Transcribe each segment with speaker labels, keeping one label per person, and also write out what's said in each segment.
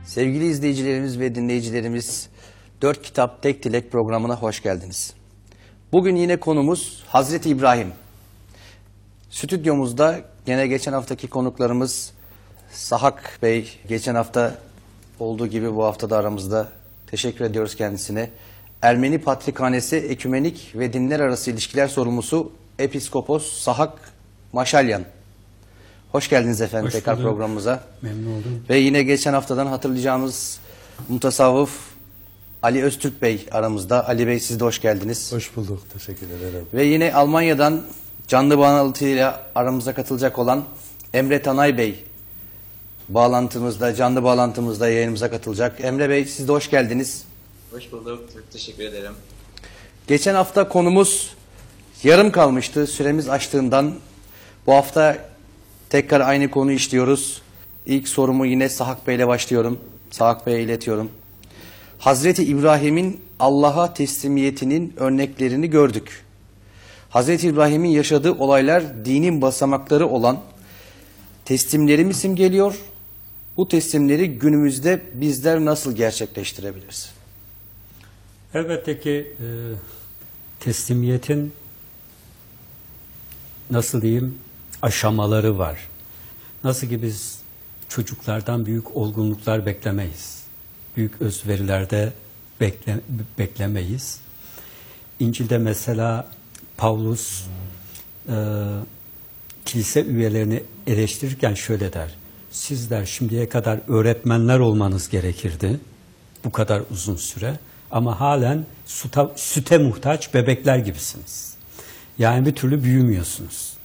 Speaker 1: Sevgili izleyicilerimiz ve dinleyicilerimiz, 4 Kitap Tek Dilek programına hoş geldiniz. Bugün yine konumuz Hazreti İbrahim. Stüdyomuzda gene geçen haftaki konuklarımız Sahak Bey, geçen hafta olduğu gibi bu hafta da aramızda. Teşekkür ediyoruz kendisine. Ermeni Patrikhanesi Ekümenik ve Dinler Arası İlişkiler Sorumlusu Episkopos Sahak Maşalyan. Hoş geldiniz efendim tekrar programımıza.
Speaker 2: Memnun oldum.
Speaker 1: Ve yine geçen haftadan hatırlayacağımız mutasavvıf Ali Öztürk Bey aramızda. Ali Bey, siz de hoş geldiniz.
Speaker 2: Hoş bulduk. Teşekkür ederim.
Speaker 1: Ve yine Almanya'dan canlı bağlantıyla aramıza katılacak olan Emre Tanay Bey canlı bağlantımızda yayınımıza katılacak. Emre Bey, siz de hoş geldiniz.
Speaker 3: Hoş bulduk. Çok teşekkür ederim.
Speaker 1: Geçen hafta konumuz yarım kalmıştı. Süremiz açtığından bu hafta tekrar aynı konuyu işliyoruz. İlk sorumu yine Sahak Bey ile başlıyorum. Sahak Bey'e iletiyorum. Hazreti İbrahim'in Allah'a teslimiyetinin örneklerini gördük. Hazreti İbrahim'in yaşadığı olaylar dinin basamakları olan teslimleri mi simgeliyor? Bu teslimleri günümüzde bizler nasıl gerçekleştirebiliriz?
Speaker 2: Elbette ki teslimiyetin nasıl diyeyim aşamaları var. Nasıl ki biz çocuklardan büyük olgunluklar beklemeyiz. Büyük özverilerde beklemeyiz. İncil'de mesela Pavlus kilise üyelerini eleştirirken şöyle der. Sizler şimdiye kadar öğretmenler olmanız gerekirdi. Bu kadar uzun süre. Ama halen süte muhtaç bebekler gibisiniz. Yani bir türlü büyümüyorsunuz.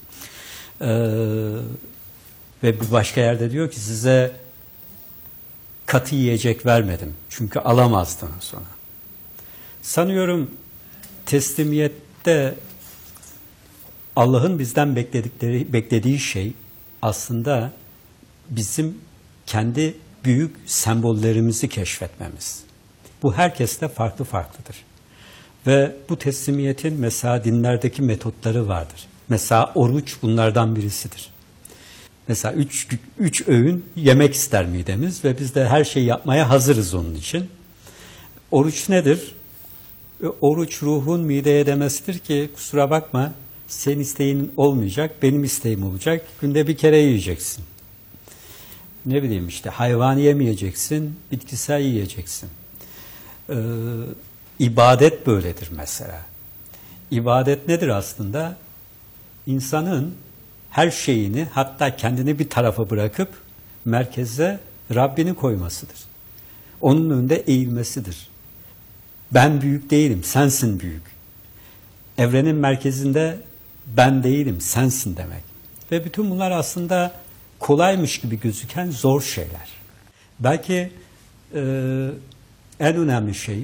Speaker 2: Ve bir başka yerde diyor ki size katı yiyecek vermedim. Çünkü alamazdınız sonra. Sanıyorum teslimiyette Allah'ın bizden beklediği şey aslında bizim kendi büyük sembollerimizi keşfetmemiz. Bu herkeste farklı farklıdır. Ve bu teslimiyetin mesela dinlerdeki metotları vardır. Mesela oruç bunlardan birisidir. Mesela üç öğün yemek ister midemiz ve biz de her şeyi yapmaya hazırız onun için. Oruç nedir? Oruç ruhun mideye demesidir ki kusura bakma senin isteğin olmayacak, benim isteğim olacak. Günde bir kere yiyeceksin. Ne bileyim işte hayvan yemeyeceksin, bitkisel yiyeceksin. İbadet böyledir mesela. İbadet nedir aslında? İnsanın her şeyini hatta kendini bir tarafa bırakıp merkeze Rabbini koymasıdır. Onun önünde eğilmesidir. Ben büyük değilim, sensin büyük. Evrenin merkezinde ben değilim, sensin demek. Ve bütün bunlar aslında kolaymış gibi gözüken zor şeyler. Belki en önemli şey,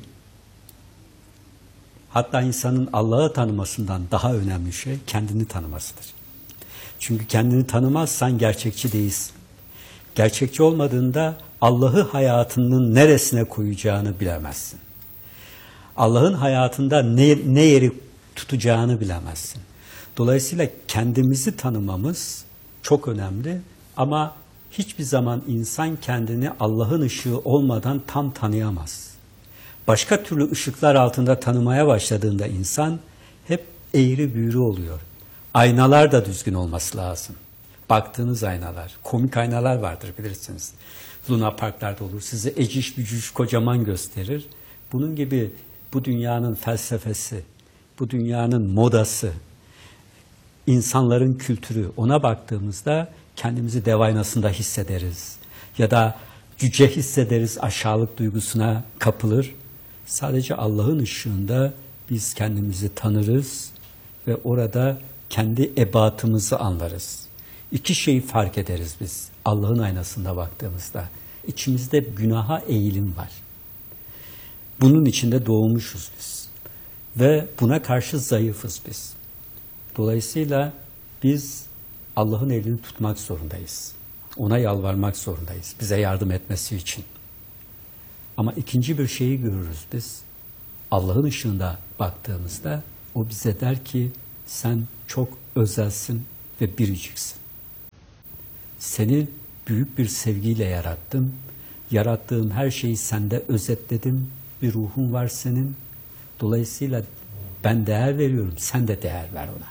Speaker 2: hatta insanın Allah'ı tanımasından daha önemli şey kendini tanımasıdır. Çünkü kendini tanımazsan gerçekçi değilsin. Gerçekçi olmadığında Allah'ı hayatının neresine koyacağını bilemezsin. Allah'ın hayatında ne yeri tutacağını bilemezsin. Dolayısıyla kendimizi tanımamız çok önemli ama hiçbir zaman insan kendini Allah'ın ışığı olmadan tam tanıyamaz. Başka türlü ışıklar altında tanımaya başladığında insan hep eğri büğrü oluyor. Aynalar da düzgün olması lazım. Baktığınız aynalar, komik aynalar vardır bilirsiniz. Luna parklarda olur, sizi eciş bücüş kocaman gösterir. Bunun gibi bu dünyanın felsefesi, bu dünyanın modası, insanların kültürü, ona baktığımızda kendimizi dev aynasında hissederiz. Ya da cüce hissederiz, aşağılık duygusuna kapılır. Sadece Allah'ın ışığında biz kendimizi tanırız ve orada kendi ebatımızı anlarız. İki şeyi fark ederiz biz Allah'ın aynasında baktığımızda. İçimizde günaha eğilim var. Bunun içinde doğmuşuz biz. Ve buna karşı zayıfız biz. Dolayısıyla biz Allah'ın elini tutmak zorundayız. Ona yalvarmak zorundayız. Bize yardım etmesi için. Ama ikinci bir şeyi görürüz biz. Allah'ın ışığında baktığımızda o bize der ki sen çok özelsin ve biriciksin. Seni büyük bir sevgiyle yarattım Yarattığım her şeyi sende özetledim. Bir ruhun var senin. Dolayısıyla ben değer veriyorum. Sen de değer ver ona.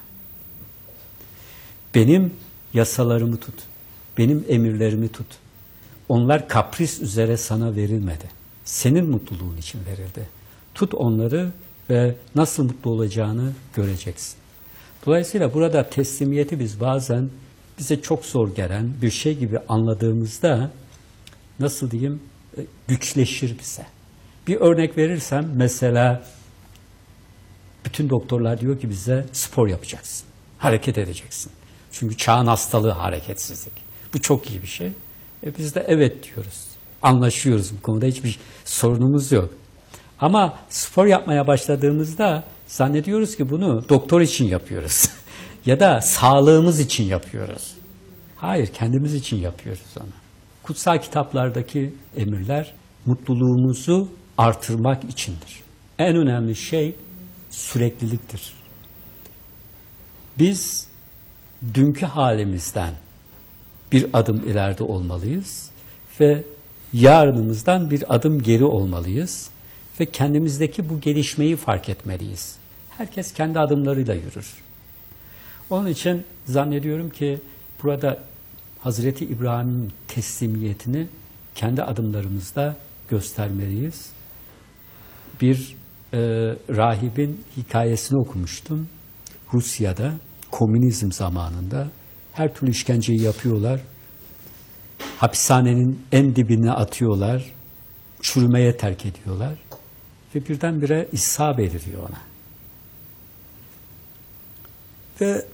Speaker 2: Benim yasalarımı tut. Benim emirlerimi tut. Onlar kapris üzere sana verilmedi. Senin mutluluğun için verildi. Tut onları ve nasıl mutlu olacağını göreceksin. Dolayısıyla burada teslimiyeti biz bazen bize çok zor gelen bir şey gibi anladığımızda nasıl diyeyim güçleşir bize. Bir örnek verirsem mesela bütün doktorlar diyor ki bize spor yapacaksın. Hareket edeceksin. Çünkü çağın hastalığı hareketsizlik. Bu çok iyi bir şey. Biz de evet diyoruz. Anlaşıyoruz bu konuda. Hiçbir sorunumuz yok. Ama spor yapmaya başladığımızda zannediyoruz ki bunu doktor için yapıyoruz. Ya da sağlığımız için yapıyoruz. Hayır, kendimiz için yapıyoruz onu. Kutsal kitaplardaki emirler mutluluğumuzu artırmak içindir. En önemli şey sürekliliktir. Biz dünkü halimizden bir adım ileride olmalıyız ve yarınımızdan bir adım geri olmalıyız ve kendimizdeki bu gelişmeyi fark etmeliyiz. Herkes kendi adımlarıyla yürür. Onun için zannediyorum ki burada Hazreti İbrahim'in teslimiyetini kendi adımlarımızda göstermeliyiz. Bir rahibin hikayesini okumuştum. Rusya'da komünizm zamanında her türlü işkenceyi yapıyorlar. Hapishanenin en dibine atıyorlar. Çürümeye terk ediyorlar. Ve birdenbire İsa beliriyor ona. Ve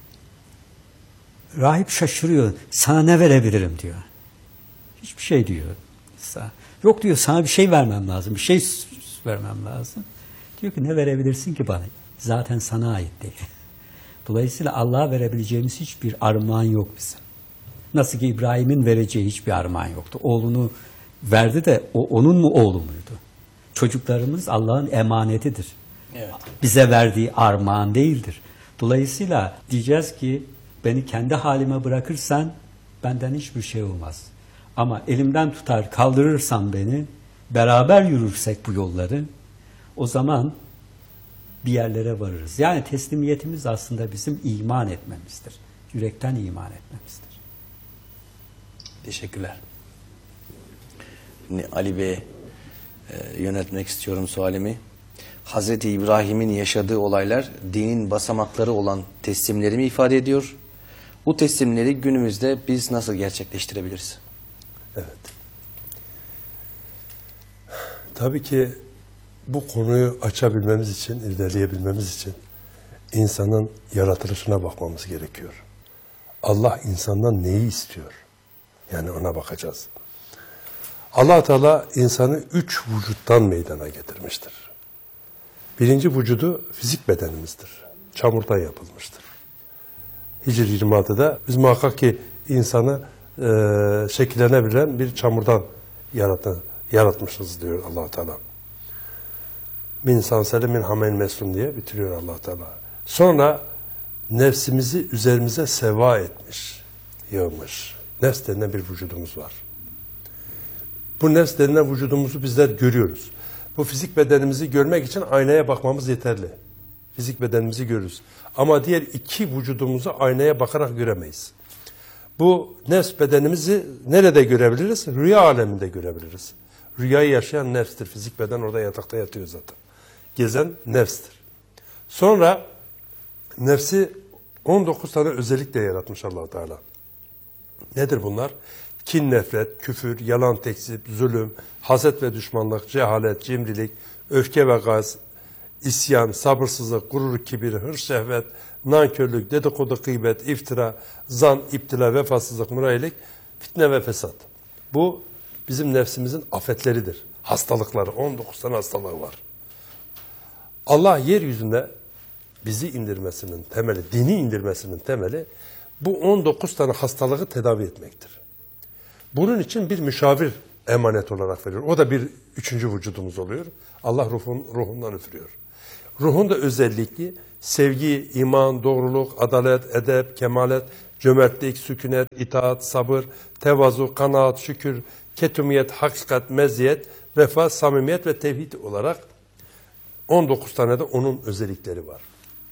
Speaker 2: rahip şaşırıyor. Sana ne verebilirim diyor. Hiçbir şey diyor İsa. Yok diyor, sana bir şey vermem lazım. Bir şey vermem lazım. Diyor ki ne verebilirsin ki bana? Zaten sana ait değil. Dolayısıyla Allah'a verebileceğimiz hiçbir armağan yok bizim. Nasıl ki İbrahim'in vereceği hiçbir armağan yoktu. Oğlunu verdi de o onun mu oğlu muydu? Çocuklarımız Allah'ın emanetidir.
Speaker 1: Evet.
Speaker 2: Bize verdiği armağan değildir. Dolayısıyla diyeceğiz ki beni kendi halime bırakırsan benden hiçbir şey olmaz. Ama elimden tutar kaldırırsan beni, beraber yürürsek bu yolları, o zaman bir yerlere varırız. Yani teslimiyetimiz aslında bizim iman etmemizdir. Yürekten iman etmemizdir.
Speaker 1: Teşekkürler. Şimdi Ali Bey'e yöneltmek istiyorum sualimi. Hazreti İbrahim'in yaşadığı olaylar dinin basamakları olan teslimlerimi ifade ediyor. Bu teslimleri günümüzde biz nasıl gerçekleştirebiliriz?
Speaker 4: Evet. Tabii ki bu konuyu açabilmemiz için, irdeleyebilmemiz için insanın yaratılışına bakmamız gerekiyor. Allah insandan neyi istiyor? Yani ona bakacağız. Allah Teala insanı 3 vücuttan meydana getirmiştir. Birinci vücudu fizik bedenimizdir. Çamurdan yapılmıştır. Hicr 26'da biz muhakkak ki insanı şekillenebilen bir çamurdan yaratmışız diyor Allah Teala. Min sanseli min hameyn mesnun diye bitiriyor Allah Teala. Sonra nefsimizi üzerimize seva etmiş, yığmış. Nefs denilen bir vücudumuz var. Bu nefs denilen vücudumuzu bizler görüyoruz. Bu fizik bedenimizi görmek için aynaya bakmamız yeterli. Fizik bedenimizi görürüz. Ama diğer 2 vücudumuzu aynaya bakarak göremeyiz. Bu nefs bedenimizi nerede görebiliriz? Rüya aleminde görebiliriz. Rüyayı yaşayan nefstir. Fizik beden orada yatakta yatıyor zaten. Gezen nefstir. Sonra nefsi 19 tane özellikle yaratmış Allah Teala. Nedir bunlar? Kin, nefret, küfür, yalan, tekzip, zulüm, haset ve düşmanlık, cehalet, cimrilik, öfke ve gaz, isyan, sabırsızlık, gurur, kibir, hırs, şehvet, nankörlük, dedikodu, gıybet, iftira, zan, iptila, vefasızlık, mürailik, fitne ve fesat. Bu bizim nefsimizin afetleridir. Hastalıkları, 19 tane hastalığı var. Allah yeryüzünde bizi indirmesinin temeli, dini indirmesinin temeli bu 19 tane hastalığı tedavi etmektir. Bunun için bir müşavir emanet olarak veriyor. O da bir 3. vücudumuz oluyor. Allah ruhundan üfürüyor. Ruhun da özelliği sevgi, iman, doğruluk, adalet, edep, kemalet, cömertlik, sükunet, itaat, sabır, tevazu, kanaat, şükür, ketumiyet, hakikat, meziyet, vefa, samimiyet ve tevhid olarak 19 tane de onun özellikleri var.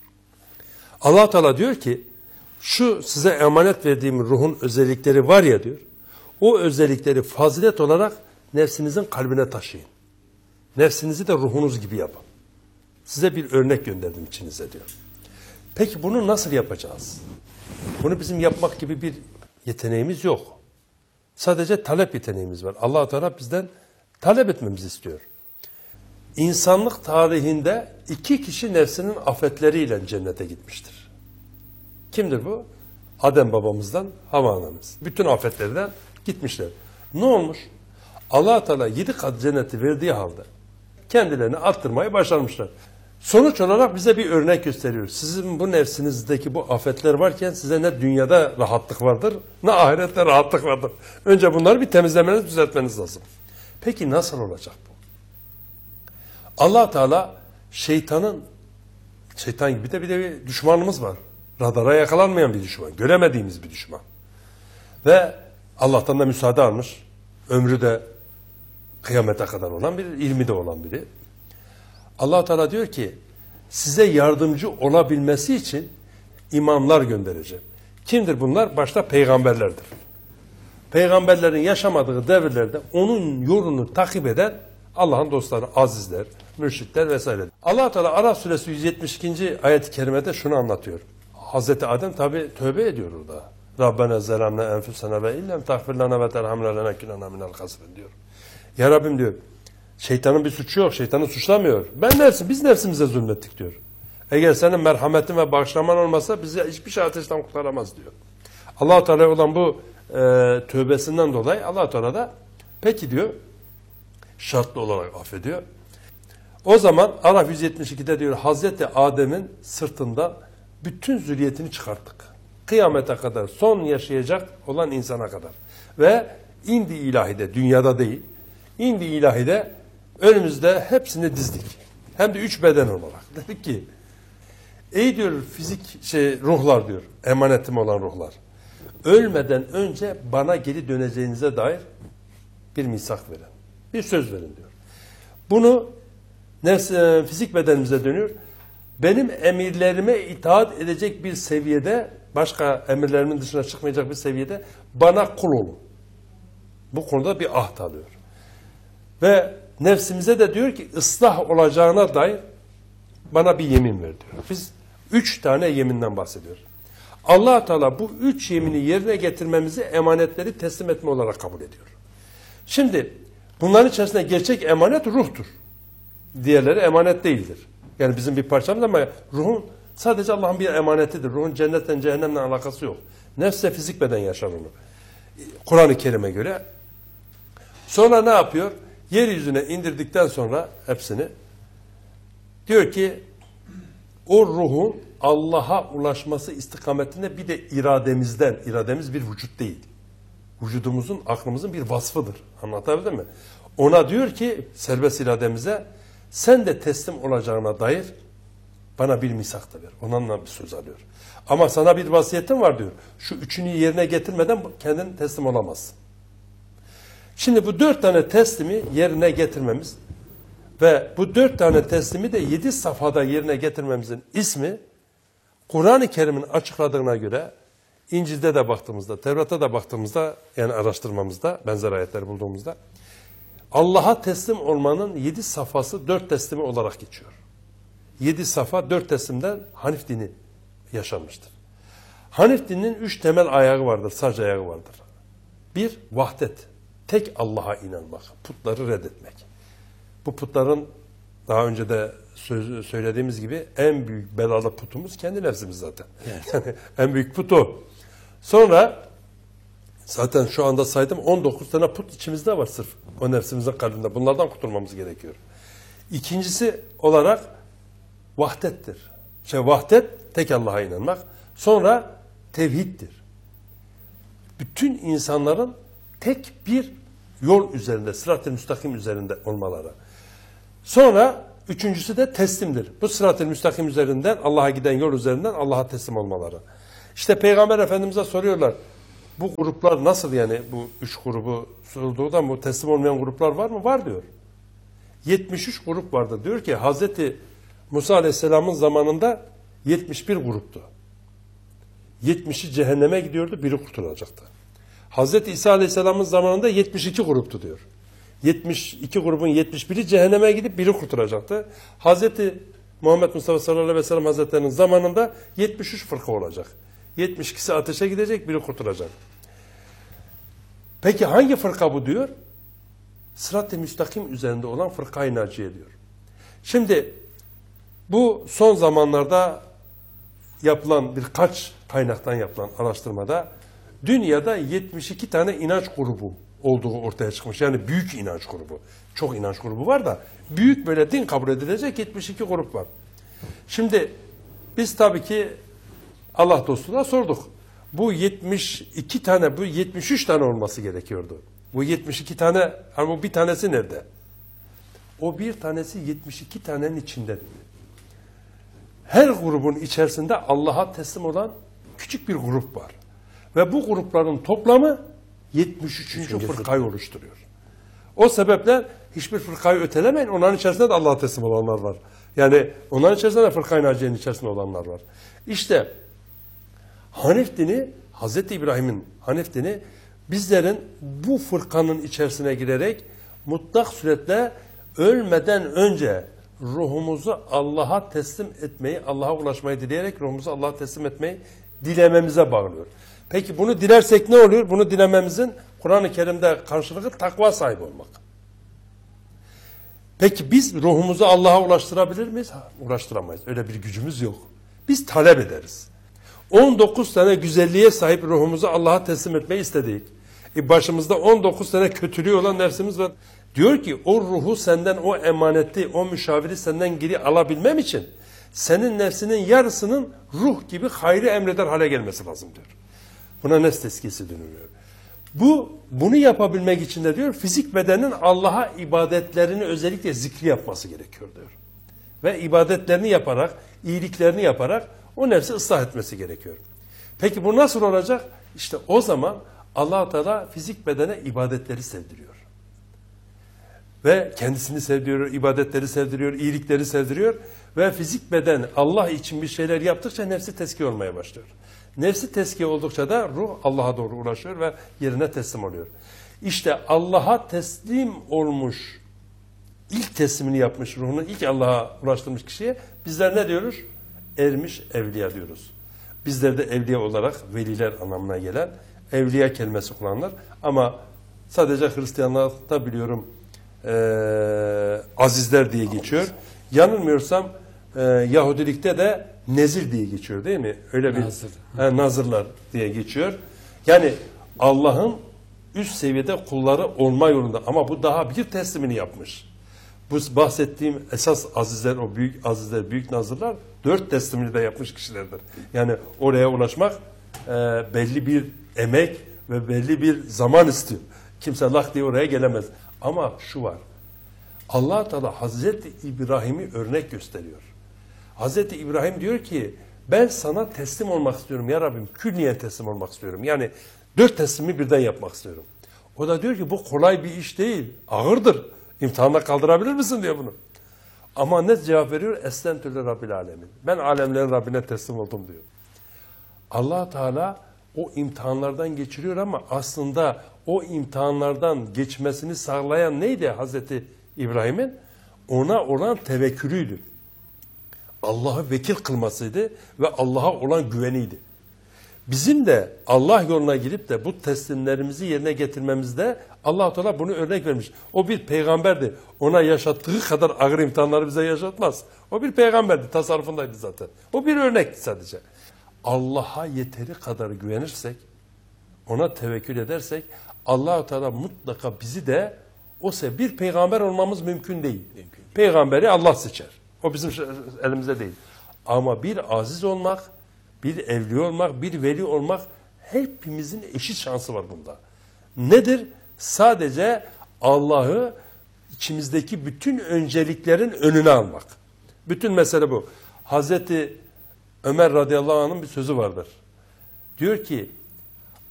Speaker 4: Allah Teala diyor ki şu size emanet verdiğim ruhun özellikleri var ya diyor. O özellikleri fazilet olarak nefsinizin kalbine taşıyın. Nefsinizi de ruhunuz gibi yapın. Size bir örnek gönderdim içinize diyor. Peki bunu nasıl yapacağız? Bunu bizim yapmak gibi bir yeteneğimiz yok. Sadece talep yeteneğimiz var. Allah Teala bizden talep etmemizi istiyor. İnsanlık tarihinde 2 kişi nefsinin afetleriyle cennete gitmiştir. Kimdir bu? Adem babamızdan Havva anamız. Bütün afetlerden gitmişler. Ne olmuş? Allah Teala 7 kat cenneti verdiği halde kendilerini arttırmayı başarmışlar. Sonuç olarak bize bir örnek gösteriyor. Sizin bu nefsinizdeki bu afetler varken size ne dünyada rahatlık vardır, ne ahirette rahatlık vardır. Önce bunları bir temizlemeniz, düzeltmeniz lazım. Peki nasıl olacak bu? Allah Teala şeytan gibi de bir düşmanımız var. Radara yakalanmayan bir düşman, göremediğimiz bir düşman. Ve Allah'tan da müsaade almış. Ömrü de kıyamete kadar olan biri, ilmi de olan biri. Allah Teala diyor ki size yardımcı olabilmesi için imamlar göndereceğim. Kimdir bunlar? Başta peygamberlerdir. Peygamberlerin yaşamadığı devirlerde onun yolunu takip eden Allah'ın dostları, azizler, mürşitler vesaire. Allah Teala Araf suresi 172. ayet-i kerimede şunu anlatıyor. Hazreti Adem tabi tövbe ediyor orada. Rabbena zelamna enfusena ve illem tagfir lana ve terhamna lenekunanna minel hasirin diyor. Ya Rabbim diyor. Şeytanın bir suçu yok. Şeytanı suçlamıyor. Biz nefsimize zulmettik diyor. Eğer senin merhametin ve bağışlaman olmasa bizi hiçbir şey ateşten kurtaramaz diyor. Allah-u Teala olan bu tövbesinden dolayı Allah-u Teala da peki diyor şartlı olarak affediyor. O zaman Araf 172'de diyor Hazreti Adem'in sırtından bütün zürriyetini çıkarttık. Kıyamete kadar son yaşayacak olan insana kadar. Ve indi ilahide dünyada değil indi ilahide önümüzde hepsini dizdik. Hem de 3 beden olarak. Dedik ki ey diyor ruhlar diyor emanetim olan ruhlar. Ölmeden önce bana geri döneceğinize dair bir misak verin. Bir söz verin diyor. Bunu fizik bedenimize dönüyor. Benim emirlerime itaat edecek bir seviyede başka emirlerimin dışına çıkmayacak bir seviyede bana kul olun. Bu konuda bir ahd alıyor. Ve nefsimize de diyor ki ıslah olacağına dair bana bir yemin ver diyor. Biz 3 tane yeminden bahsediyoruz. Allah Teala bu 3 yemini yerine getirmemizi emanetleri teslim etme olarak kabul ediyor. Şimdi bunların içerisinde gerçek emanet ruhtur. Diğerleri emanet değildir. Yani bizim bir parçamız ama ruhun sadece Allah'ın bir emanetidir. Ruhun cennetten cehennemle alakası yok. Nefse fizik beden yaşar onu. Kur'an-ı Kerim'e göre. Sonra ne yapıyor? Yeryüzüne indirdikten sonra hepsini diyor ki o ruhun Allah'a ulaşması istikametinde bir de irademiz bir vücut değil. Vücudumuzun, aklımızın bir vasfıdır. Anlatabildim mi? Ona diyor ki serbest irademize sen de teslim olacağına dair bana bir misak da ver. Onunla bir söz alıyor. Ama sana bir vasiyetim var diyor. Şu 3'ünü yerine getirmeden kendin teslim olamazsın. Şimdi bu 4 tane teslimi yerine getirmemiz ve bu 4 tane teslimi de 7 safhada yerine getirmemizin ismi Kur'an-ı Kerim'in açıkladığına göre İncil'de de baktığımızda, Tevrat'ta da baktığımızda yani araştırmamızda benzer ayetler bulduğumuzda Allah'a teslim olmanın 7 safhası 4 teslimi olarak geçiyor. 7 safha 4 teslimden Hanif dini yaşanmıştır. Hanif dininin 3 temel ayağı vardır, sac ayağı vardır. 1. Vahdet. Tek Allah'a inanmak, putları reddetmek. Bu putların daha önce de söylediğimiz gibi en büyük belalı putumuz kendi nefsimiz zaten. Evet. Yani en büyük putu. Sonra zaten şu anda saydım 19 tane put içimizde var sırf o nefsimizin kalbinde. Bunlardan kurtulmamız gerekiyor. İkincisi olarak vahdettir. Vahdet tek Allah'a inanmak. Sonra tevhiddir. Bütün insanların tek bir yol üzerinde, sırat-ı müstakim üzerinde olmaları. Sonra üçüncüsü de teslimdir. Bu sırat-ı müstakim üzerinden, Allah'a giden yol üzerinden Allah'a teslim olmaları. İşte Peygamber Efendimiz'e soruyorlar. Bu gruplar nasıl, yani bu 3 grubu sorulduğunda bu teslim olmayan gruplar var mı? Var diyor. 73 grup vardı. Diyor ki Hazreti Musa Aleyhisselam'ın zamanında 71 gruptu. 70'i cehenneme gidiyordu, biri kurtulacaktı. Hazreti İsa Aleyhisselam'ın zamanında 72 gruptu diyor. 72 grubun 71'i cehenneme gidip biri kurtulacaktı. Hazreti Muhammed Mustafa sallallahu aleyhi ve sellem Hazretleri'nin zamanında 73 fırka olacak. 72'si ateşe gidecek, biri kurtulacak. Peki hangi fırka bu diyor? Sırat-ı müstakim üzerinde olan fırka-i naciye diyor. Şimdi bu son zamanlarda yapılan birkaç kaynaktan yapılan araştırmada dünyada 72 tane inanç grubu olduğu ortaya çıkmış. Yani büyük inanç grubu. Çok inanç grubu var da büyük böyle din kabul edilecek 72 grup var. Şimdi biz tabii ki Allah dostuna sorduk. Bu 72 tane, bu 73 tane olması gerekiyordu. Bu 72 tane, ama bir tanesi nerede? O bir tanesi 72 tanenin içinde. Her grubun içerisinde Allah'a teslim olan küçük bir grup var. Ve bu grupların toplamı 73. fırkayı oluşturuyor. O sebeple hiçbir fırkayı ötelemeyin. Onların içerisinde de Allah'a teslim olanlar var. Yani onların içerisinde de fırkayı naciyenin içerisinde olanlar var. İşte Hanif dini, Hazreti İbrahim'in Hanif dini bizlerin bu fırkanın içerisine girerek mutlak suretle ölmeden önce ruhumuzu Allah'a teslim etmeyi, Allah'a ulaşmayı dileyerek ruhumuzu Allah'a teslim etmeyi dilememize bağlıyor. Peki bunu dilersek ne oluyor? Bunu dilememizin Kur'an-ı Kerim'de karşılığı takva sahibi olmak. Peki biz ruhumuzu Allah'a ulaştırabilir miyiz? Ulaştıramayız. Öyle bir gücümüz yok. Biz talep ederiz. 19 tane güzelliğe sahip ruhumuzu Allah'a teslim etmeyi istedik. Başımızda 19 tane kötülüğü olan nefsimiz var. Diyor ki o ruhu senden, o emaneti, o müşaviri senden geri alabilmem için senin nefsinin yarısının ruh gibi hayrı emreder hale gelmesi lazım diyor. Buna nefs tezkiyesi deniliyor. Bunu yapabilmek için de diyor fizik bedenin Allah'a ibadetlerini özellikle zikri yapması gerekiyor diyor. Ve ibadetlerini yaparak, iyiliklerini yaparak o nefsi ıslah etmesi gerekiyor. Peki bu nasıl olacak? İşte o zaman Allah-u Teala fizik bedene ibadetleri sevdiriyor. Ve kendisini sevdiriyor, ibadetleri sevdiriyor, iyilikleri sevdiriyor. Ve fizik beden Allah için bir şeyler yaptıkça nefsi tezkiye olmaya başlıyor. Nefsi tezkiye oldukça da ruh Allah'a doğru ulaşıyor ve yerine teslim oluyor. İşte Allah'a teslim olmuş, ilk teslimini yapmış, ruhunu ilk Allah'a ulaştırmış kişiye bizler ne diyoruz? Ermiş evliya diyoruz. Bizler de evliya olarak veliler anlamına gelen evliya kelimesi kullanılır. Ama sadece Hristiyanlıkta biliyorum azizler diye geçiyor. Yanılmıyorsam Yahudilikte de nezir diye geçiyor değil mi? Öyle bir nazırlar diye geçiyor. Yani Allah'ın üst seviyede kulları olma yolunda, ama bu daha bir teslimini yapmış. Bu bahsettiğim esas azizler, o büyük azizler, büyük nazırlar 4 teslimini de yapmış kişilerdir. Yani oraya ulaşmak belli bir emek ve belli bir zaman istiyor. Kimse lak diye oraya gelemez. Ama şu var. Allah Teala Hazreti İbrahim'i örnek gösteriyor. Hazreti İbrahim diyor ki ben sana teslim olmak istiyorum ya Rabbim. Külliyen teslim olmak istiyorum. Yani 4 teslimi birden yapmak istiyorum. O da diyor ki bu kolay bir iş değil. Ağırdır. İmtihanda kaldırabilir misin diyor bunu. Ama ne cevap veriyor? Eslemtü Rabbil alemin. Ben alemlerin Rabbine teslim oldum diyor. Allah Teala o imtihanlardan geçiriyor ama aslında o imtihanlardan geçmesini sağlayan neydi Hazreti İbrahim'in? Ona olan tevekkülüydü. Allah'ı vekil kılmasıydı ve Allah'a olan güveniydi. Bizim de Allah yoluna girip de bu teslimlerimizi yerine getirmemizde Allah-u Teala bunu örnek vermiş. O bir peygamberdi. Ona yaşattığı kadar ağır imtihanları bize yaşatmaz. O bir peygamberdi. Tasarrufundaydı zaten. O bir örnekti sadece. Allah'a yeteri kadar güvenirsek, ona tevekkül edersek Allah-u Teala mutlaka bizi de bir peygamber olmamız mümkün değil. Peygamberi Allah seçer. O bizim elimizde değil. Ama bir aziz olmak, bir evli olmak, bir veli olmak hepimizin eşit şansı var bunda. Nedir? Sadece Allah'ı içimizdeki bütün önceliklerin önüne almak. Bütün mesele bu. Hazreti Ömer radıyallahu anh'ın bir sözü vardır. Diyor ki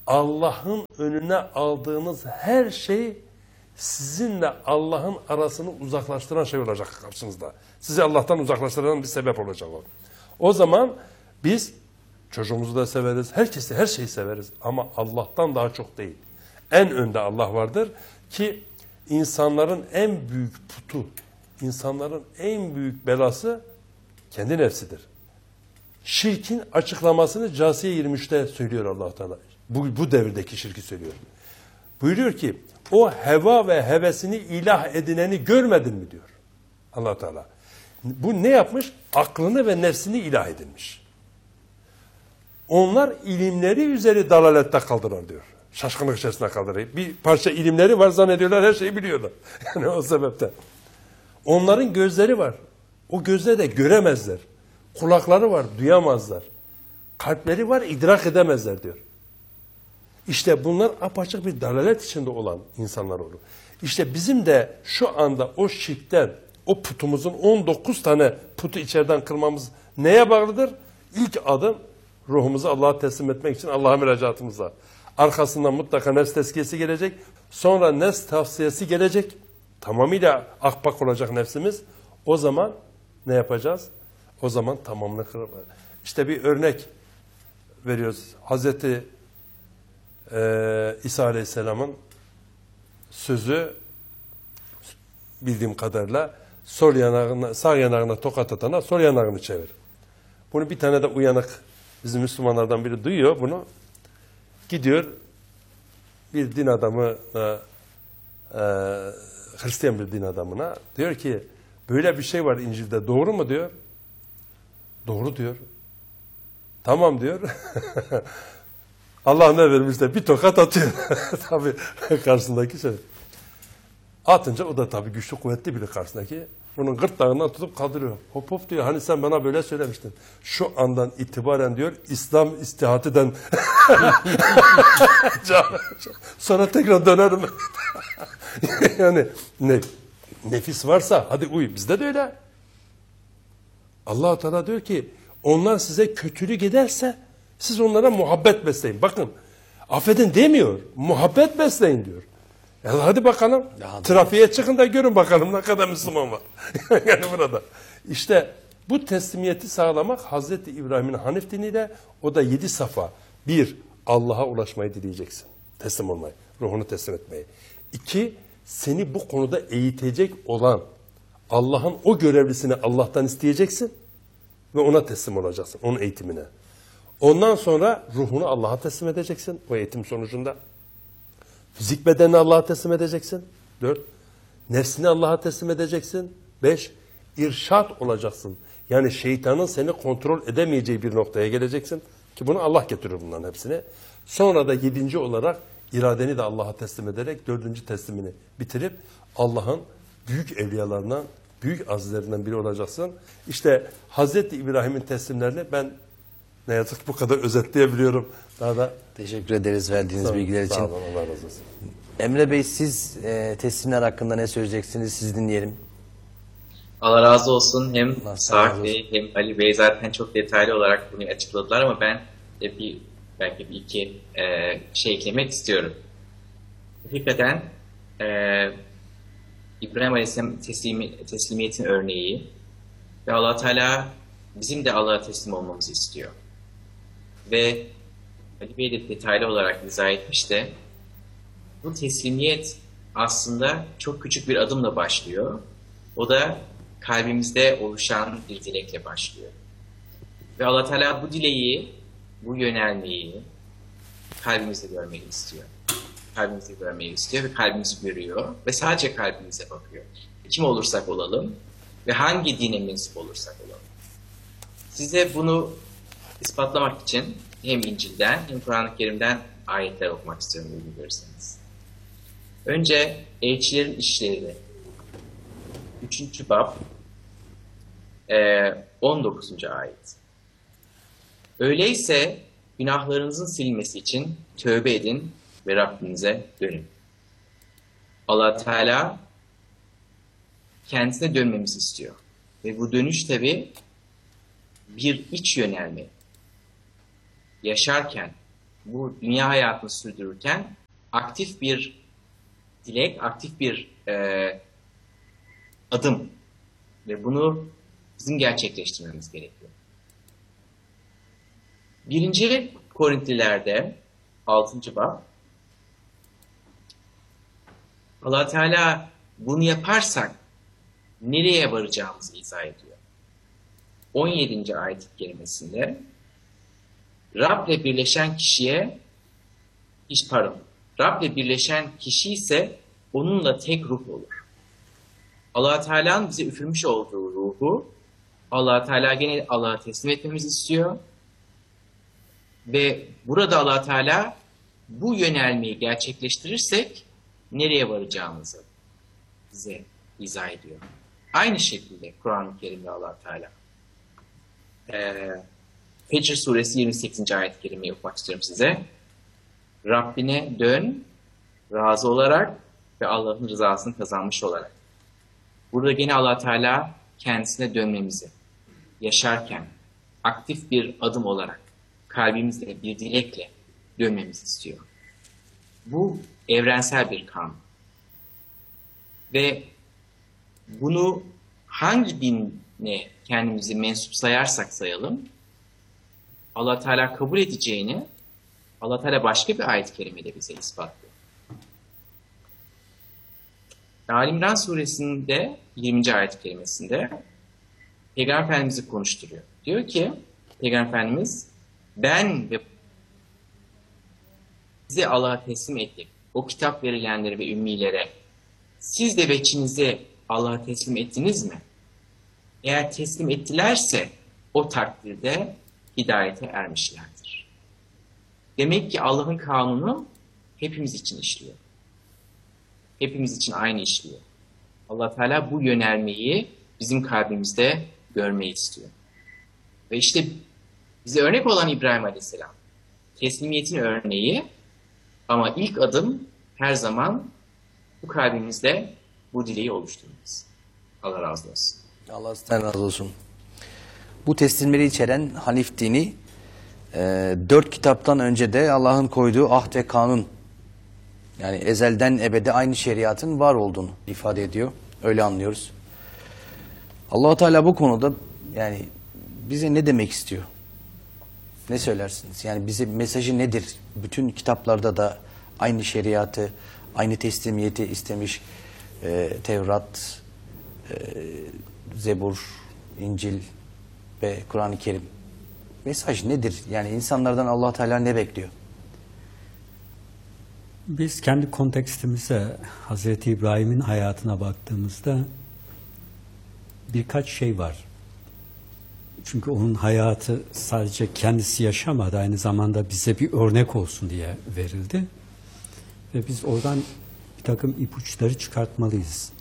Speaker 4: Allah'ın önüne aldığınız her şey sizinle Allah'ın arasını uzaklaştıran şey olacak karşınızda. Sizi Allah'tan uzaklaştıran bir sebep olacak o. O zaman biz çocuğumuzu da severiz, herkesi, her şeyi severiz ama Allah'tan daha çok değil. En önde Allah vardır ki insanların en büyük putu, insanların en büyük belası kendi nefsidir. Şirkin açıklamasını Câsiye 23'te söylüyor Allah Teala. Bu devirdeki şirki söylüyor. Buyuruyor ki o heva ve hevesini ilah edineni görmedin mi diyor Allah Teala. Bu ne yapmış? Aklını ve nefsini ilah edinmiş. Onlar ilimleri üzeri dalalette kaldılar diyor. Şaşkınlık içerisinde kaldılar. Bir parça ilimleri var zannediyorlar her şeyi biliyorlar. Yani o sebepten. Onların gözleri var. O gözle de göremezler. Kulakları var, duyamazlar. Kalpleri var, idrak edemezler diyor. İşte bunlar apaçık bir dalalet içinde olan insanlar olur. İşte bizim de şu anda o şirkten, o putumuzun 19 tane putu içeriden kırmamız neye bağlıdır? İlk adım ruhumuzu Allah'a teslim etmek için Allah'a müracaatımıza. Arkasından mutlaka nefs tezkiyesi gelecek. Sonra nefs tavsiyesi gelecek. Tamamıyla akbak olacak nefsimiz. O zaman ne yapacağız? O zaman tamamını kırılır. İşte bir örnek veriyoruz. Hazreti İsa Aleyhisselam'ın sözü bildiğim kadarıyla sağ yanağına tokat atana sol yanağını çevir. Bunu bir tane de uyanık bizim Müslümanlardan biri duyuyor bunu. Gidiyor bir din adamı Hristiyan bir din adamına diyor ki böyle bir şey var İncil'de doğru mu diyor. Doğru diyor. Tamam diyor. Allah ne vermişse bir tokat atıyor. Tabii karşısındaki şey. Atınca o da tabii güçlü kuvvetli biri karşısındaki. Bunun gırtlağından tutup kaldırıyor. Hop hop diyor hani sen bana böyle söylemiştin. Şu andan itibaren diyor İslam istihatıdan sonra tekrar dönerim. Yani nefis varsa hadi uy. Bizde de öyle. Allah-u Teala diyor ki onlar size kötülük ederse siz onlara muhabbet besleyin. Bakın affedin demiyor. Muhabbet besleyin diyor. Ya hadi bakalım. Ya, trafiğe çıkın da görün bakalım ne kadar Müslüman var. Yani burada. İşte bu teslimiyeti sağlamak Hazreti İbrahim'in Hanif diniyle o da 7 safa. 1. Allah'a ulaşmayı dileyeceksin. Teslim olmayı. Ruhunu teslim etmeyi. 2. Seni bu konuda eğitecek olan Allah'ın o görevlisini Allah'tan isteyeceksin ve ona teslim olacaksın. Onun eğitimine. Ondan sonra ruhunu Allah'a teslim edeceksin o eğitim sonucunda. Fizik bedenini Allah'a teslim edeceksin. 4. Nefsini Allah'a teslim edeceksin. 5. İrşad olacaksın. Yani şeytanın seni kontrol edemeyeceği bir noktaya geleceksin. Ki bunu Allah getirir bunların hepsini. Sonra da 7. olarak iradeni de Allah'a teslim ederek 4. teslimini bitirip Allah'ın büyük evliyalarından, büyük azizlerinden biri olacaksın. İşte Hazreti İbrahim'in teslimlerini ben ne yazık bu kadar özetleyebiliyorum. Daha da
Speaker 1: teşekkür ederiz verdiğiniz bilgiler için.
Speaker 4: Sağ olun, Allah razı olsun.
Speaker 1: Emre Bey siz teslimler hakkında ne söyleyeceksiniz? Siz dinleyelim.
Speaker 3: Allah razı olsun. Hem
Speaker 1: Allah
Speaker 3: Sarp
Speaker 1: razı
Speaker 3: Bey hem Ali Bey zaten çok detaylı olarak bunu açıkladılar ama ben de belki bir iki şey eklemek istiyorum. Hakikaten İbrahim Aleyhisselam teslimiyetin örneği ve Allah Teala bizim de Allah'a teslim olmamızı istiyor. Ve Ali Bey de detaylı olarak izah etmiş de bu teslimiyet aslında çok küçük bir adımla başlıyor. O da kalbimizde oluşan bir dilekle başlıyor. Ve Allah Teala bu dileği, bu yönelmeyi kalbimizde görmeyi istiyor. Kalbimizde görmeyi istiyor ve kalbimizi görüyor ve sadece kalbimize bakıyor. Kim olursak olalım ve hangi dine mensup olursak olalım. Size bunu ispatlamak için hem İncil'den hem Kur'an-ı Kerim'den ayetler okumak istiyorum uygun görürseniz. Önce Elçilerin İşleri 3. bab 19. ayet. Öyleyse günahlarınızın silinmesi için tövbe edin ve Rabbinize dönün. Allah Teala kendisine dönmemizi istiyor. Ve bu dönüş tabi bir iç yönelme. Yaşarken bu dünya hayatını sürdürürken aktif bir dilek, aktif bir adım ve bunu bizim gerçekleştirmemiz gerekiyor. 1. Korintlilerde 6. bab Allah Teala bunu yaparsak nereye varacağımızı izah ediyor. 17. ayet-i kerimesinde Rab'le birleşen kişi ise onunla tek ruh olur. Allah Teala'nın bize üfürmüş olduğu ruhu Allah Teala gene Allah'a teslim etmemizi istiyor. Ve burada Allah Teala bu yönelmeyi gerçekleştirirsek nereye varacağımızı bize izah ediyor. Aynı şekilde Kur'an-ı Kerim'de Allah Teala Fecr suresi 28. ayet-i kerimeyi okumak istiyorum size. Rabbine dön, razı olarak ve Allah'ın rızasını kazanmış olarak. Burada gene Allah Teala kendisine dönmemizi, yaşarken aktif bir adım olarak kalbimizle, bir dilekle dönmemizi istiyor. Bu evrensel bir kanun. Ve bunu hangi dine kendimizi mensup sayarsak sayalım, Allah Teala kabul edeceğini Allah Teala başka bir ayet-i kerimede bize ispatlıyor. Ali İmran suresinde 20. ayet-i kerimesinde Peygamber Efendimiz'i konuşturuyor. Diyor ki Peygamber Efendimiz ben ve size Allah'a teslim ettik. O kitap verilenlere ve ümmilere siz de veçinizi Allah'a teslim ettiniz mi? Eğer teslim ettilerse o takdirde hidayete ermişlerdir. Demek ki Allah'ın kanunu hepimiz için işliyor. Hepimiz için aynı işliyor. Allah Teala bu yönelmeyi bizim kalbimizde görmeyi istiyor. Ve işte bize örnek olan İbrahim Aleyhisselam. Teslimiyetin örneği ama ilk adım her zaman bu kalbimizde bu dileği oluşturmamız. Allah razı olsun.
Speaker 1: Allah sizden razı olsun. Bu teslimleri içeren Hanif dini 4 kitaptan önce de Allah'ın koyduğu ahd ve kanun, yani ezelden ebede aynı şeriatın var olduğunu ifade ediyor. Öyle anlıyoruz. Allah-u Teala bu konuda yani bize ne demek istiyor? Ne söylersiniz? Yani bize mesajı nedir? Bütün kitaplarda da aynı şeriatı, aynı teslimiyeti istemiş. Tevrat, Zebur, İncil ve Kur'an-ı Kerim. Mesaj nedir? Yani insanlardan Allah Teala ne bekliyor?
Speaker 2: Biz kendi kontekstimize, Hazreti İbrahim'in hayatına baktığımızda birkaç şey var. Çünkü onun hayatı sadece kendisi yaşamadı, aynı zamanda bize bir örnek olsun diye verildi. Ve biz oradan bir takım ipuçları çıkartmalıyız.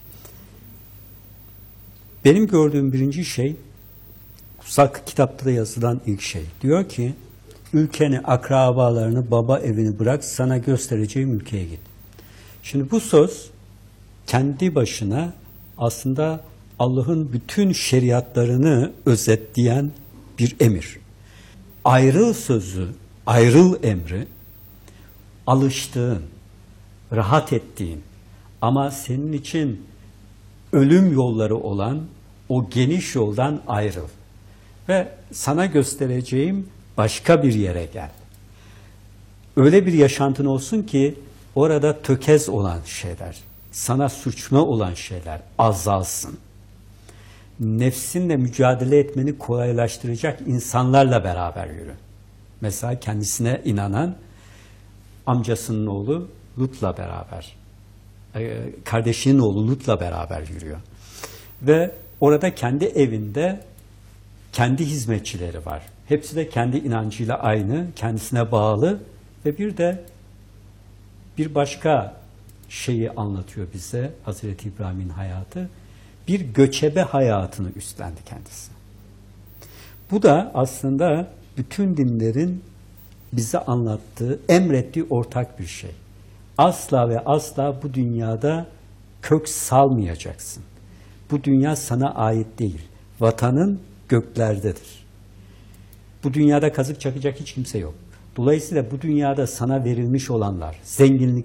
Speaker 2: Benim gördüğüm birinci şey, kutsal kitapta da yazılan ilk şey. Diyor ki, ülkeni, akrabalarını, baba evini bırak, sana göstereceğim ülkeye git. Şimdi bu söz kendi başına aslında Allah'ın bütün şeriatlarını özetleyen bir emir. Ayrıl sözü, ayrıl emri, alıştığın, rahat ettiğin ama senin için ölüm yolları olan o geniş yoldan ayrıl. Ve sana göstereceğim başka bir yere gel. Öyle bir yaşantın olsun ki orada tökez olan şeyler, sana suçma olan şeyler azalsın. Nefsinle mücadele etmeni kolaylaştıracak insanlarla beraber yürü. Mesela kendisine inanan amcasının oğlu Lut'la beraber, kardeşinin oğlu Lut'la beraber yürüyor. Ve orada kendi evinde kendi hizmetçileri var. Hepsi de kendi inancıyla aynı, kendisine bağlı ve bir başka şeyi anlatıyor bize Hazreti İbrahim'in hayatı. Bir göçebe hayatını üstlendi kendisi. Bu da aslında bütün dinlerin bize anlattığı, emrettiği ortak bir şey. Asla ve asla bu dünyada kök salmayacaksın. Bu dünya sana ait değil. Vatanın göklerdedir. Bu dünyada kazık çakacak hiç kimse yok. Dolayısıyla bu dünyada sana verilmiş olanlar, zenginlik